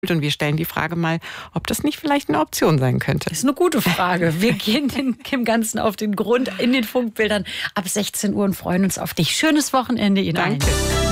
Und wir stellen die Frage mal, ob das nicht vielleicht eine Option sein könnte. Das ist eine gute Frage. Wir gehen dem Ganzen auf den Grund in den Funkbildern ab 16 Uhr und freuen uns auf dich. Schönes Wochenende Ihnen allen. Danke.